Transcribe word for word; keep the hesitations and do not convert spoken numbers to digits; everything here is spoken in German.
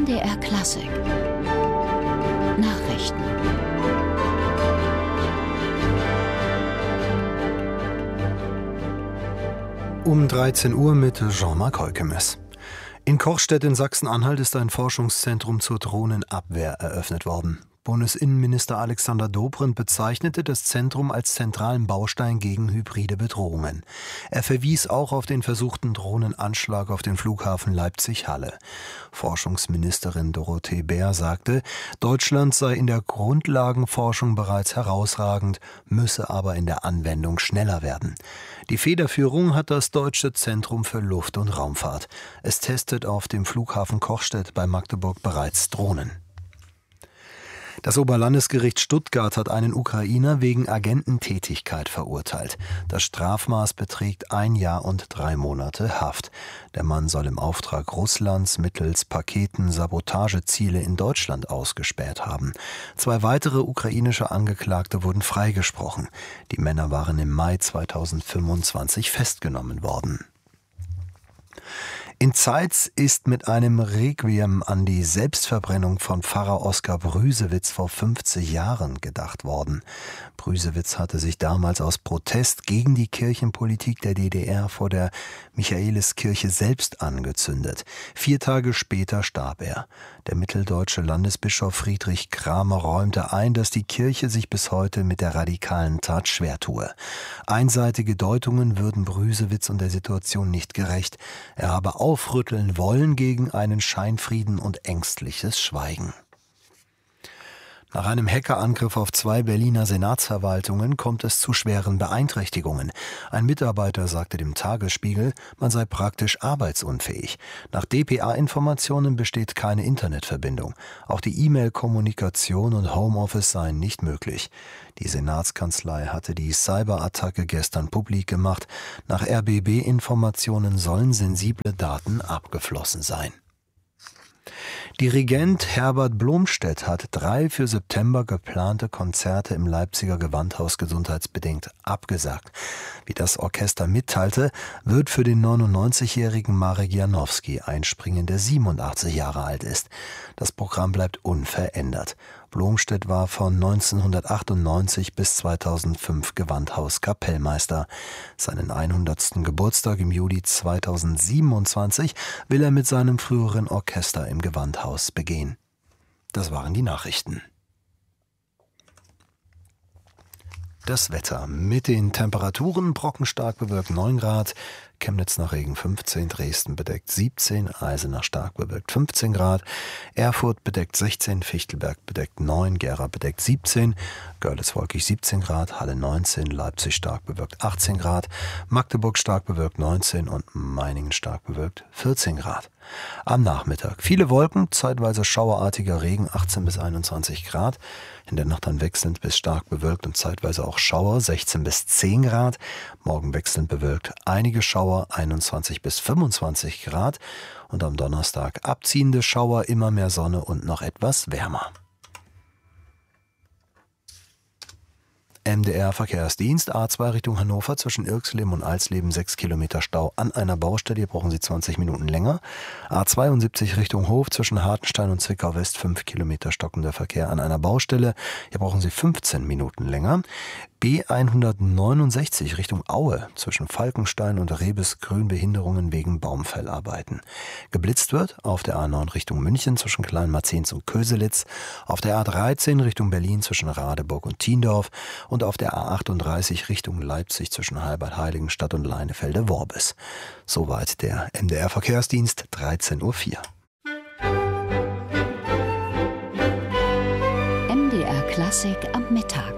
M D R Klassik Nachrichten. Um dreizehn Uhr mit Jean-Marc Heukemes. In Kochstedt in Sachsen-Anhalt ist ein Forschungszentrum zur Drohnenabwehr eröffnet worden. Bundesinnenminister Alexander Dobrindt bezeichnete das Zentrum als zentralen Baustein gegen hybride Bedrohungen. Er verwies auch auf den versuchten Drohnenanschlag auf den Flughafen Leipzig-Halle. Forschungsministerin Dorothee Bär sagte, Deutschland sei in der Grundlagenforschung bereits herausragend, müsse aber in der Anwendung schneller werden. Die Federführung hat das Deutsche Zentrum für Luft- und Raumfahrt. Es testet auf dem Flughafen Kochstedt bei Magdeburg bereits Drohnen. Das Oberlandesgericht Stuttgart hat einen Ukrainer wegen Agententätigkeit verurteilt. Das Strafmaß beträgt ein Jahr und drei Monate Haft. Der Mann soll im Auftrag Russlands mittels Paketen Sabotageziele in Deutschland ausgespäht haben. Zwei weitere ukrainische Angeklagte wurden freigesprochen. Die Männer waren im Mai zweitausendfünfundzwanzig festgenommen worden. In Zeitz ist mit einem Requiem an die Selbstverbrennung von Pfarrer Oskar Brüsewitz vor fünfzig Jahren gedacht worden. Brüsewitz hatte sich damals aus Protest gegen die Kirchenpolitik der D D R vor der Michaeliskirche selbst angezündet. Vier Tage später starb er. Der mitteldeutsche Landesbischof Friedrich Kramer räumte ein, dass die Kirche sich bis heute mit der radikalen Tat schwer tue. Einseitige Deutungen würden Brüsewitz und der Situation nicht gerecht. Er habe aufrütteln wollen gegen einen Scheinfrieden und ängstliches Schweigen. Nach einem Hackerangriff auf zwei Berliner Senatsverwaltungen kommt es zu schweren Beeinträchtigungen. Ein Mitarbeiter sagte dem Tagesspiegel, man sei praktisch arbeitsunfähig. Nach D P A-Informationen besteht keine Internetverbindung. Auch die E-Mail-Kommunikation und Homeoffice seien nicht möglich. Die Senatskanzlei hatte die Cyberattacke gestern publik gemacht. Nach R B B-Informationen sollen sensible Daten abgeflossen sein. Dirigent Herbert Blomstedt hat drei für September geplante Konzerte im Leipziger Gewandhaus gesundheitsbedingt abgesagt. Wie das Orchester mitteilte, wird für den neunundneunzigjährigen Marek Janowski einspringen, der siebenundachtzig Jahre alt ist. Das Programm bleibt unverändert. Blomstedt war von neunzehnhundertachtundneunzig bis zweitausendfünf Gewandhauskapellmeister. Seinen hundertsten Geburtstag im Juli zweitausendsiebenundzwanzig will er mit seinem früheren Orchester im Gewandhaus begehen. Das waren die Nachrichten. Das Wetter mit den Temperaturen: Brocken stark bewölkt neun Grad, Chemnitz nach Regen fünfzehn, Dresden bedeckt siebzehn, Eisenach stark bewölkt fünfzehn Grad, Erfurt bedeckt sechzehn, Fichtelberg bedeckt neun, Gera bedeckt siebzehn, Görlitz wolkig siebzehn Grad, Halle neunzehn, Leipzig stark bewölkt achtzehn Grad, Magdeburg stark bewölkt neunzehn und Meiningen stark bewölkt vierzehn Grad. Am Nachmittag viele Wolken, zeitweise schauerartiger Regen achtzehn bis einundzwanzig Grad. In der Nacht dann wechselnd bis stark bewölkt und zeitweise auch Schauer sechzehn bis zehn Grad. Morgen wechselnd bewölkt, einige Schauer einundzwanzig bis fünfundzwanzig Grad. Und am Donnerstag abziehende Schauer, immer mehr Sonne und noch etwas wärmer. M D R Verkehrsdienst, A zwei Richtung Hannover zwischen Irxleben und Alsleben sechs Kilometer Stau an einer Baustelle, hier brauchen Sie zwanzig Minuten länger. A zweiundsiebzig Richtung Hof zwischen Hartenstein und Zwickau West fünf Kilometer stockender Verkehr an einer Baustelle, hier brauchen Sie fünfzehn Minuten länger. B hundertneunundsechzig Richtung Aue zwischen Falkenstein und Rebesgrün Behinderungen wegen Baumfellarbeiten. Geblitzt wird auf der A neun Richtung München zwischen Kleinmarzens und Köselitz, auf der A dreizehn Richtung Berlin zwischen Radeburg und Thiendorf und auf der A achtunddreißig Richtung Leipzig zwischen Halbert-Heiligenstadt und Leinefelde-Worbis. Soweit der M D R Verkehrsdienst, dreizehn Uhr vier. M D R Klassik am Mittag.